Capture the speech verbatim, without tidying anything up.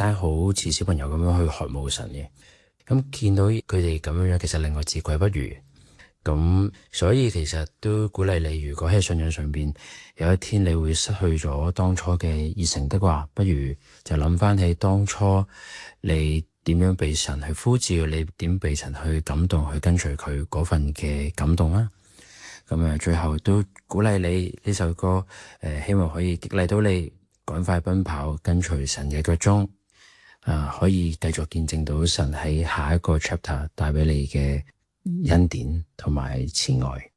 間好似小朋友咁樣去渴慕神嘅。咁見到佢哋咁樣樣，其實令我自愧不如。咁所以其實都鼓勵你，如果喺信仰上邊有一天你會失去咗當初嘅熱誠的話，不如就諗翻起當初你點樣被神去呼召，你點被神去感動，去跟隨佢嗰份嘅感動啊！咁啊，最後都鼓勵你呢首歌，誒、呃，希望可以激勵到你趕快奔跑，跟隨神嘅腳蹤，啊、呃，可以繼續見證到神喺下一個 chapter 帶俾你嘅恩典同埋慈愛。